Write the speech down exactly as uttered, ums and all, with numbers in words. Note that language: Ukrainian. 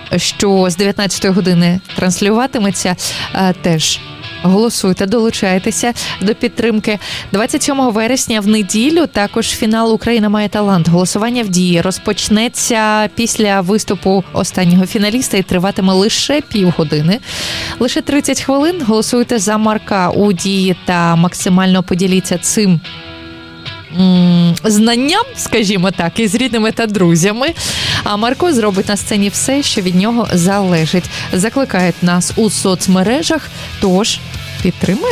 що з дев'ятнадцятої години транслюватиметься, теж голосуйте, долучайтеся до підтримки. двадцять сьомого вересня в неділю також фінал «Україна має талант». Голосування в Дії розпочнеться після виступу останнього фіналіста і триватиме лише півгодини. Лише тридцять хвилин. Голосуйте за Марка у Дії та максимально поділіться цим знанням, скажімо так, із рідними та друзями. А Марко зробить на сцені все, що від нього залежить. Закликають нас у соцмережах, тож підтримуємо.